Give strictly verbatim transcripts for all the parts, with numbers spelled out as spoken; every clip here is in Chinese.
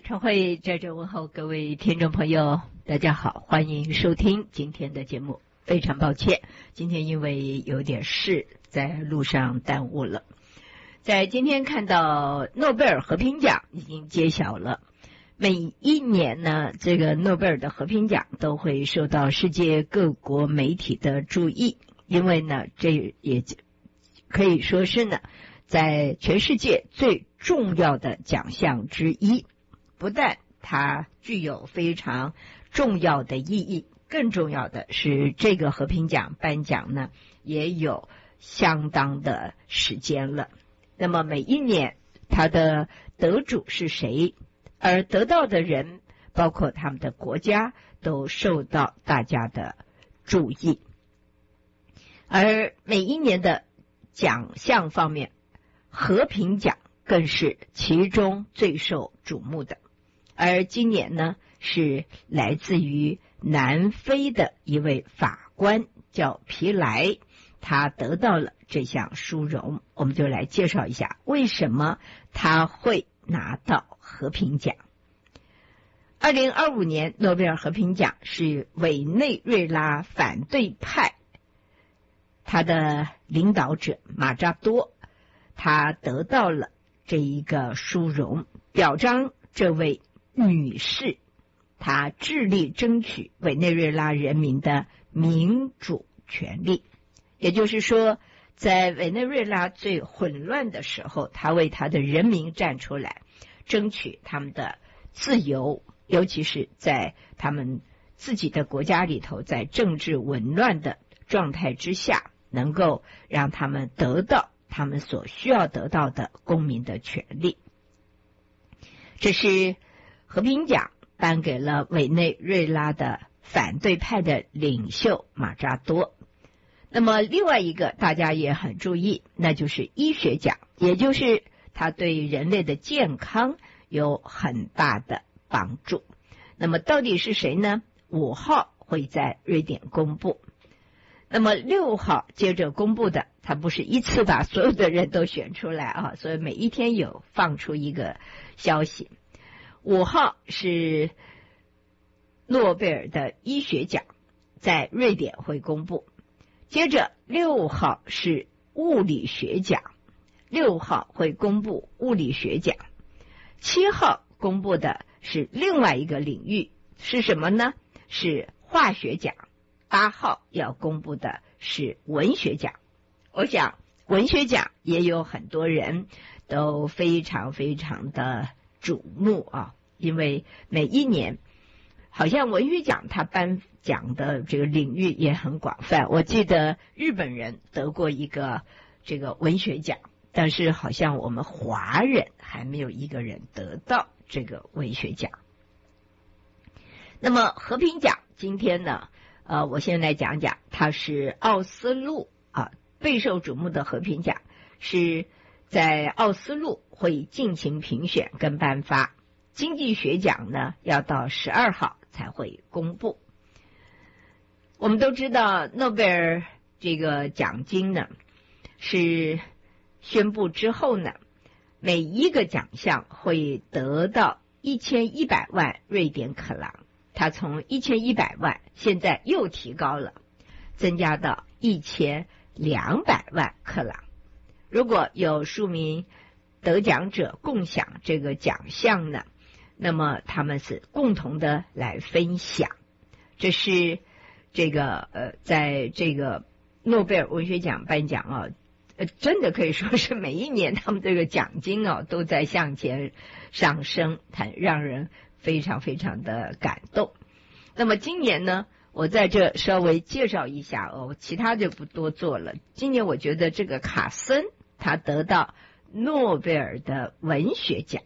常会在这问候各位听众朋友，大家好，欢迎收听今天的节目。非常抱歉，今天因为有点事，在路上耽误了。在今天看到诺贝尔和平奖已经揭晓了，每一年呢，这个诺贝尔的和平奖都会受到世界各国媒体的注意，因为呢，这也可以说是呢，在全世界最重要的奖项之一。不但它具有非常重要的意义，更重要的是这个和平奖颁奖呢也有相当的时间了。那么每一年它的得主是谁，而得到的人包括他们的国家都受到大家的注意。而每一年的奖项方面，和平奖更是其中最受瞩目的。而今年呢，是来自于南非的一位法官叫皮莱，他得到了这项殊荣。我们就来介绍一下为什么他会拿到和平奖。二零二五年诺贝尔和平奖是委内瑞拉反对派他的领导者马扎多，他得到了这一个殊荣，表彰这位女士她致力争取委内瑞拉人民的民主权利。也就是说，在委内瑞拉最混乱的时候，她为她的人民站出来，争取他们的自由，尤其是在他们自己的国家里头，在政治紊乱的状态之下，能够让他们得到他们所需要得到的公民的权利。这是和平奖颁给了委内瑞拉的反对派的领袖马扎多。那么另外一个大家也很注意，那就是医学奖，也就是它对人类的健康有很大的帮助。那么到底是谁呢？五号会在瑞典公布，那么六号接着公布的，它不是一次把所有的人都选出来啊，所以每一天有放出一个消息。五号是诺贝尔的医学奖，在瑞典会公布。接着六号是物理学奖，六号会公布物理学奖。七号公布的是另外一个领域，是什么呢？是化学奖。八号要公布的是文学奖。我想文学奖也有很多人都非常非常的瞩目啊，因为每一年好像文学奖它颁奖的这个领域也很广泛。我记得日本人得过一个这个文学奖，但是好像我们华人还没有一个人得到这个文学奖。那么和平奖今天呢，呃，我先来讲讲，它是奥斯陆啊备受瞩目的和平奖，是在奥斯陆会进行评选跟颁发。经济学奖呢，要到十二号才会公布。我们都知道，诺贝尔这个奖金呢，是宣布之后呢，每一个奖项会得到一千一百万瑞典克朗。它从一千一百万现在又提高了，增加到一千两百万克朗。如果有数名得奖者共享这个奖项呢，那么他们是共同的来分享。这是这个呃，在这个诺贝尔文学奖颁奖啊，呃，真的可以说是每一年他们这个奖金啊都在向前上升，很让人非常非常的感动。那么今年呢，我在这稍微介绍一下哦，其他就不多做了。今年我觉得这个卡森他得到诺贝尔的文学奖，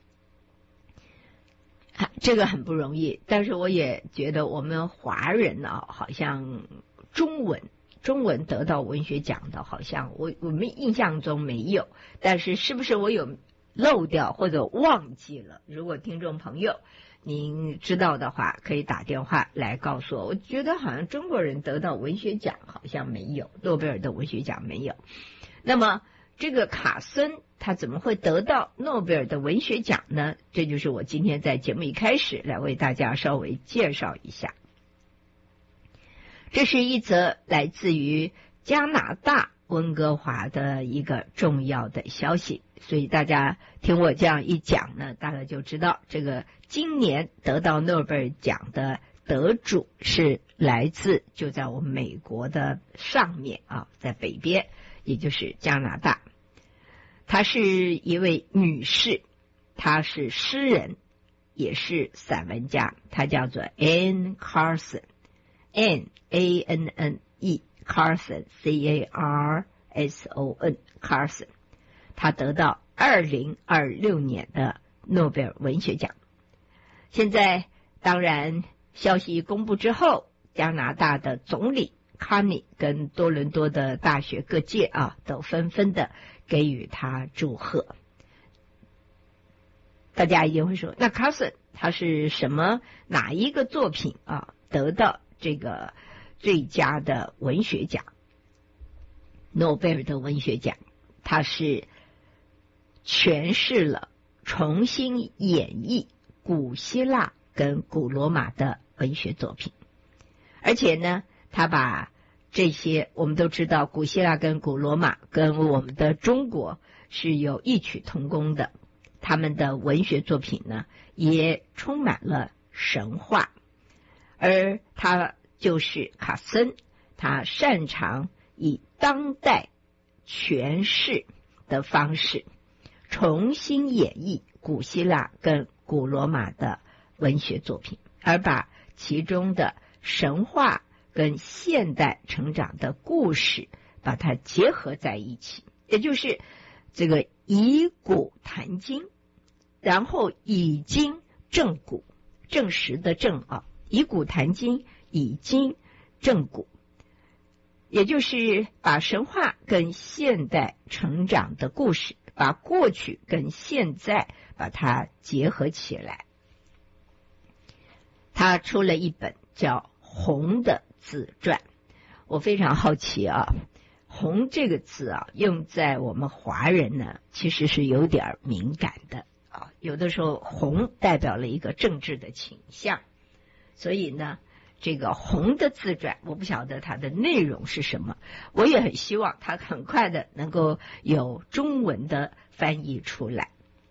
这个很不容易，但是我也觉得我们华人呢、啊，好像中文中文得到文学奖的，好像我我们印象中没有，但是是不是我有漏掉或者忘记了？如果听众朋友您知道的话，可以打电话来告诉我。我觉得好像中国人得到文学奖好像没有，诺贝尔的文学奖没有。那么这个卡森他怎么会得到诺贝尔的文学奖呢？这就是我今天在节目一开始来为大家稍微介绍一下。这是一则来自于加拿大温哥华的一个重要的消息，所以大家听我这样一讲呢，大概就知道这个今年得到诺贝尔奖的得主是来自就在我们美国的上面啊，在北边，也就是加拿大。她是一位女士，她是诗人，也是散文家，她叫做 Anne Carson，Anne A N N E Carson C A R S O N Carson， 她得到二零二六年的诺贝尔文学奖。现在当然消息公布之后，加拿大的总理卡尼跟多伦多的大学各界啊，都纷纷的给予他祝贺。大家一定会说，那卡森他是什么哪一个作品啊得到这个最佳的文学奖，诺贝尔的文学奖？他是诠释了重新演绎古希腊跟古罗马的文学作品，而且呢他把这些，我们都知道古希腊跟古罗马跟我们的中国是有异曲同工的，他们的文学作品呢也充满了神话，而他就是卡森，他擅长以当代诠释的方式重新演绎古希腊跟古罗马的文学作品，而把其中的神话跟现代成长的故事把它结合在一起，也就是这个以古谈今，然后以今正古，正实的正啊，以古谈今，以今正古，也就是把神话跟现代成长的故事，把过去跟现在把它结合起来。他出了一本叫《红的自传》，我非常好奇啊，红这个字啊，用在我们华人呢，其实是有点敏感的啊。有的时候红代表了一个政治的倾向，所以呢，这个红的自传，我不晓得它的内容是什么，我也很希望它很快的能够有中文的翻译出来。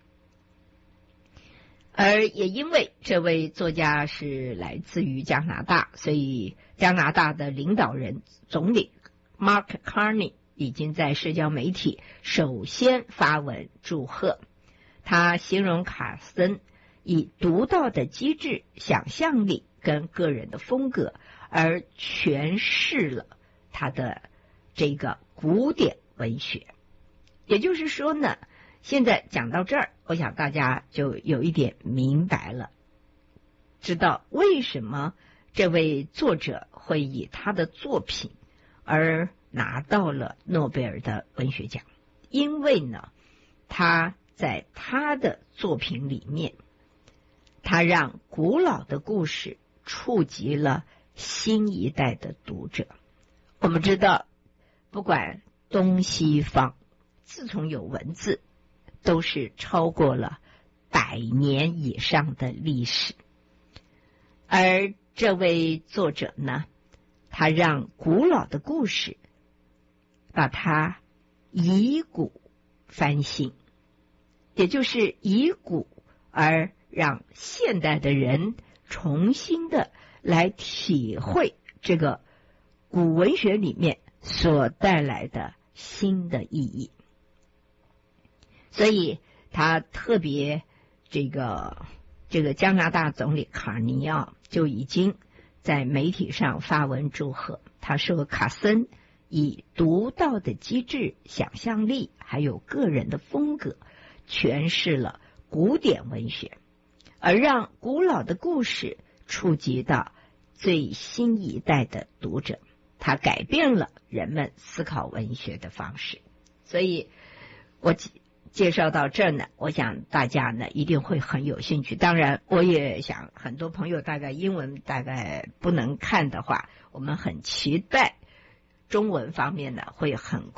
而也因为这位作家是来自于加拿大，所以加拿大的领导人总理 Mark Carney 已经在社交媒体首先发文祝贺。他形容卡森以独到的机智、想象力跟个人的风格而诠释了他的这个古典文学。也就是说呢，现在讲到这儿，我想大家就有一点明白了，知道为什么这位作者会以他的作品而拿到了诺贝尔的文学奖。因为呢，他在他的作品里面，他让古老的故事触及了新一代的读者。我们知道，不管东西方，自从有文字，都是超过了百年以上的历史。而这位作者呢，他让古老的故事把它以古翻新，也就是以古而让现代的人重新的来体会这个古文学里面所带来的新的意义。所以他特别这个这个加拿大总理卡尼奥就已经在媒体上发文祝贺。他说卡森以独到的机智、想象力还有个人的风格诠释了古典文学，而让古老的故事触及到最新一代的读者。他改变了人们思考文学的方式。所以我介绍到这儿呢，我想大家呢一定会很有兴趣。当然我也想很多朋友大概英文大概不能看的话，我们很期待中文方面呢会很快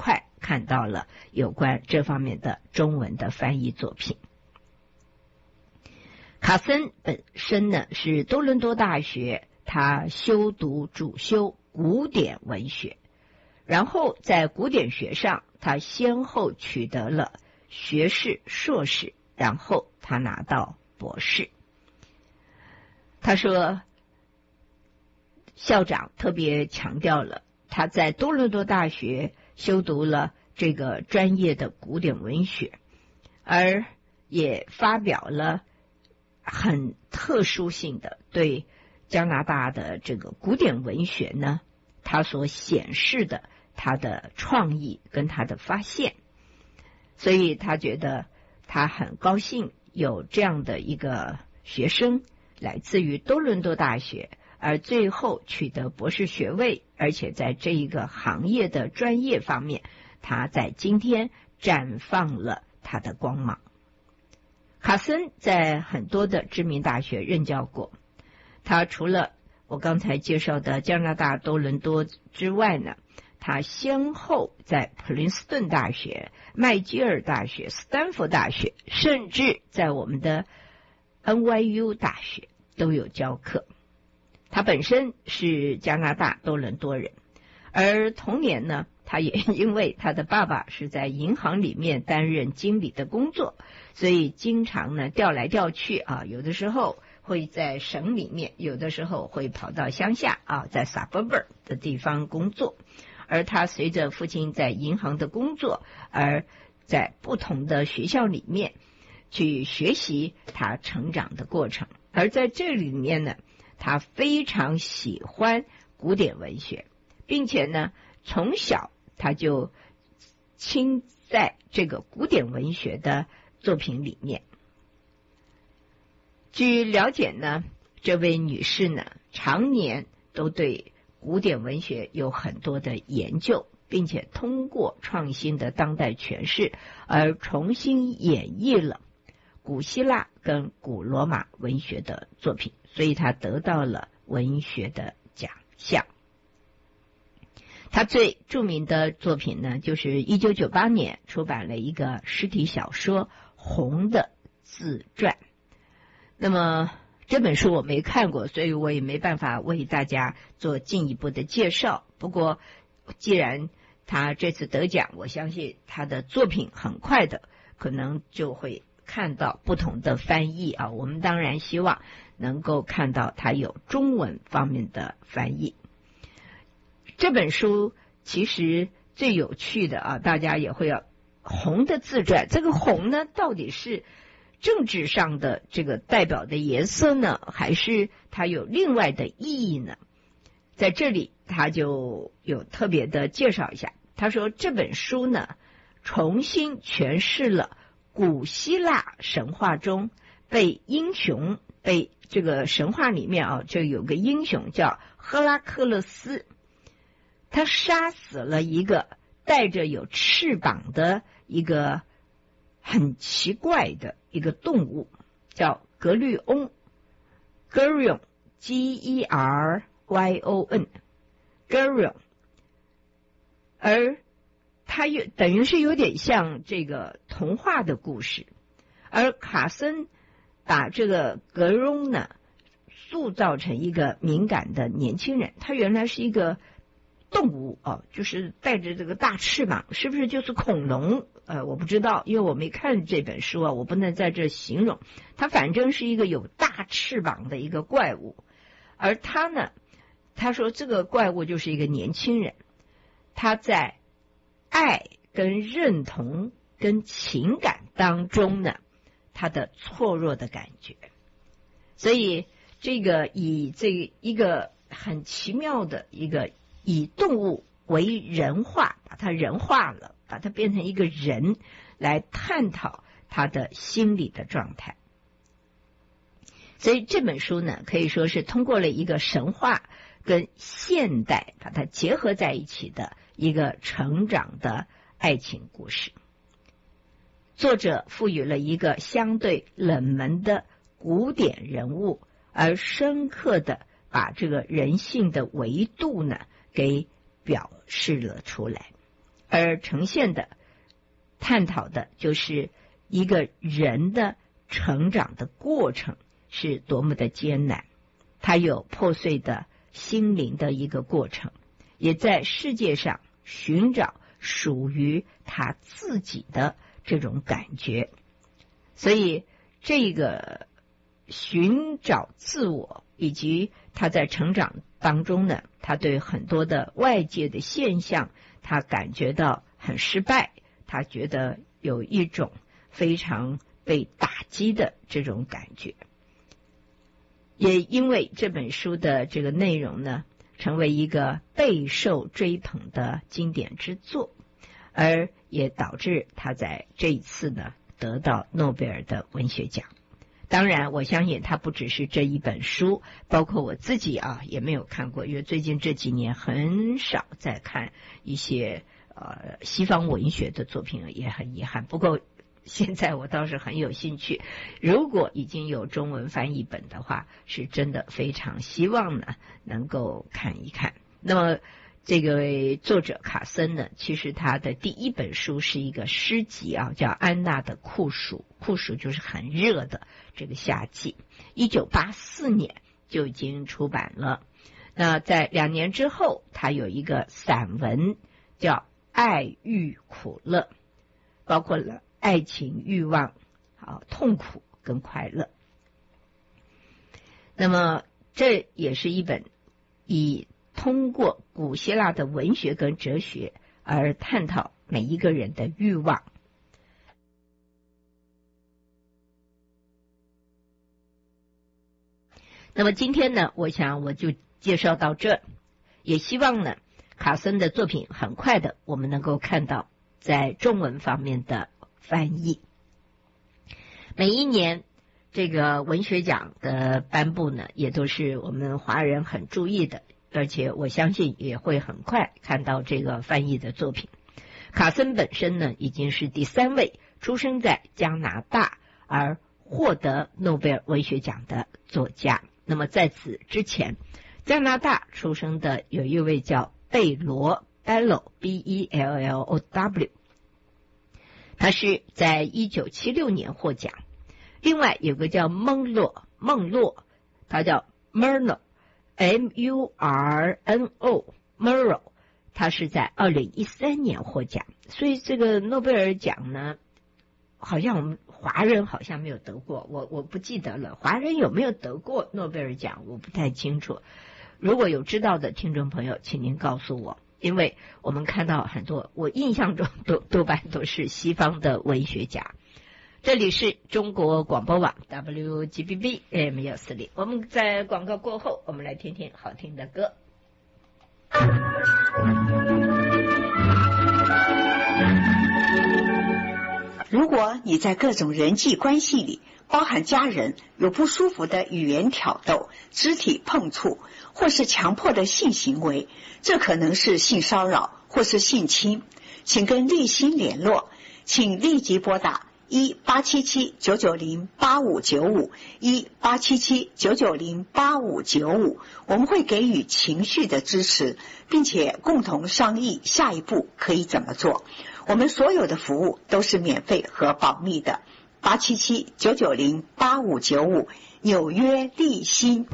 看到了有关这方面的中文的翻译作品。卡森本身呢是多伦多大学，他修读主修古典文学，然后在古典学上他先后取得了学士、硕士，然后他拿到博士。他说校长特别强调了他在多伦多大学修读了这个专业的古典文学，而也发表了很特殊性的对加拿大的这个古典文学呢，他所显示的他的创意跟他的发现，所以他觉得他很高兴有这样的一个学生来自于多伦多大学，而最后取得博士学位，而且在这一个行业的专业方面，他在今天绽放了他的光芒。卡森在很多的知名大学任教过，他除了我刚才介绍的加拿大多伦多之外呢，他先后在普林斯顿大学、麦吉尔大学、斯坦福大学，甚至在我们的 N Y U 大学都有教课。他本身是加拿大多伦多人，而同年呢，他也因为他的爸爸是在银行里面担任经理的工作，所以经常呢调来调去啊，有的时候会在省里面，有的时候会跑到乡下啊，在 suburb 的地方工作。而他随着父亲在银行的工作，而在不同的学校里面去学习他成长的过程。而在这里面呢，他非常喜欢古典文学，并且呢，从小他就亲在这个古典文学的作品里面。据了解呢，这位女士呢，常年都对古典文学有很多的研究，并且通过创新的当代诠释而重新演绎了古希腊跟古罗马文学的作品，所以他得到了文学的奖项。他最著名的作品呢，就是一九九八年出版了一个实体小说《红的自传》。那么这本书我没看过，所以我也没办法为大家做进一步的介绍。不过既然他这次得奖，我相信他的作品很快的可能就会看到不同的翻译啊。我们当然希望能够看到他有中文方面的翻译。这本书其实最有趣的啊，大家也会要红的自传，这个红呢到底是政治上的这个代表的颜色呢，还是它有另外的意义呢？在这里他就有特别的介绍一下，他说这本书呢重新诠释了古希腊神话中被英雄被这个神话里面啊，就有个英雄叫赫拉克勒斯，他杀死了一个带着有翅膀的一个很奇怪的一个动物，叫格律翁 Geryon G E R Y O N Geryon， 而它有等于是有点像这个童话的故事。而卡森把这个格翁呢塑造成一个敏感的年轻人，他原来是一个动物哦，就是带着这个大翅膀，是不是就是恐龙？呃，我不知道，因为我没看这本书啊，我不能在这形容。它反正是一个有大翅膀的一个怪物，而他呢，他说这个怪物就是一个年轻人，他在爱跟认同跟情感当中呢，他的脆弱的感觉。所以这个以这一个很奇妙的一个以动物为人化，把它人化了，把它变成一个人来探讨他的心理的状态。所以这本书呢，可以说是通过了一个神话跟现代把它结合在一起的一个成长的爱情故事。作者赋予了一个相对冷门的古典人物，而深刻的把这个人性的维度呢给表示了出来。 而呈现的、探讨的就是一个人的成长的过程是多么的艰难，他有破碎的心灵的一个过程，也在世界上寻找属于他自己的这种感觉。所以这个寻找自我，以及他在成长当中呢，他对很多的外界的现象，他感觉到很失败，他觉得有一种非常被打击的这种感觉。也因为这本书的这个内容呢，成为一个备受追捧的经典之作，而也导致他在这一次呢得到诺贝尔的文学奖。当然我相信他不只是这一本书，包括我自己啊也没有看过，因为最近这几年很少在看一些呃西方文学的作品，也很遗憾。不过现在我倒是很有兴趣，如果已经有中文翻译本的话，是真的非常希望呢能够看一看。那么这个作者卡森呢，其实他的第一本书是一个诗集啊，叫《安娜的酷暑》，酷暑就是很热的这个夏季，一九八四年就已经出版了。那在两年之后，他有一个散文叫《爱欲苦乐》，包括了爱情、欲望、好痛苦跟快乐。那么这也是一本以通过古希腊的文学跟哲学而探讨每一个人的欲望。那么今天呢，我想我就介绍到这，也希望呢卡森的作品很快的我们能够看到在中文方面的翻译。每一年这个文学奖的颁布呢，也都是我们华人很注意的，而且我相信也会很快看到这个翻译的作品。卡森本身呢，已经是第三位出生在加拿大而获得诺贝尔文学奖的作家。那么在此之前，加拿大出生的有一位叫贝罗 Bellow B E L L O W， 他是在一九七六年获奖。另外有个叫孟洛孟洛，他叫 Murno M U R N O Murrow， 他是在二零一三年获奖。所以这个诺贝尔奖呢，好像我们华人好像没有得过，我我不记得了，华人有没有得过诺贝尔奖我不太清楚。如果有知道的听众朋友，请您告诉我，因为我们看到很多，我印象中都多半都是西方的文学家。这里是中国广播网 W G B B A M 一四零，我们在广告过后，我们来听听好听的歌。 如果你在各种人际关系里，包含家人，有不舒服的语言挑逗、肢体碰触，或是强迫的性行为，这可能是性骚扰或是性侵，请跟立新联络，请立即拨打一八七七九九零八五九五一八七七九九零八五九五，我们会给予情绪的支持，并且共同商议下一步可以怎么做。我们所有的服务都是免费和保密的。八七七九九零八五九五，纽约立新。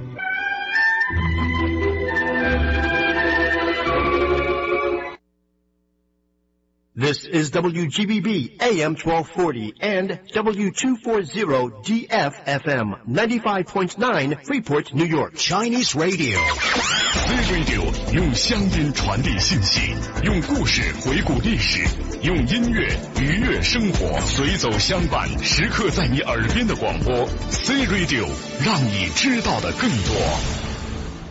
This is W G B B A M twelve forty and W two forty D F F M ninety-five point nine Freeport, New York. Chinese Radio. C Radio 用乡音传递信息，用故事回顾历史，用音乐愉悦生活，随走相伴，时刻在你耳边的广播。C Radio 让你知道的更多。